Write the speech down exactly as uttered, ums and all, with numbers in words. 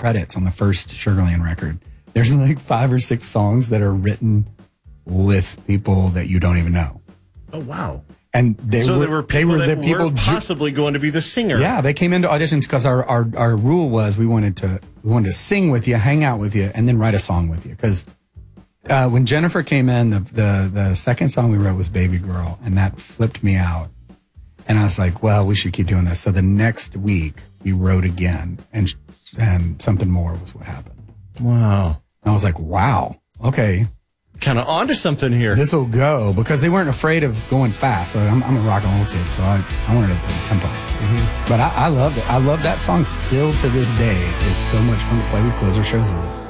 credits on the first Sugarland record, there's like five or six songs that are written with people that you don't even know. Oh, wow. And they so were, there were people they were that the people weren't possibly going to be the singer. Yeah, they came into auditions because our, our, our rule was we wanted to we wanted to sing with you, hang out with you, and then write a song with you. Because uh, when Jennifer came in, the, the the second song we wrote was Baby Girl, and that flipped me out. And I was like, well, we should keep doing this. So the next week we wrote again, and and Something More was what happened. Wow. And I was like, wow, okay. Kind of onto something here. This will go, because they weren't afraid of going fast. So I'm, I'm a rock and roll kid, so I, I wanted it to be tempo. Mm-hmm. But I, I loved it. I love that song still to this day. It's so much fun to play. We close our shows with it.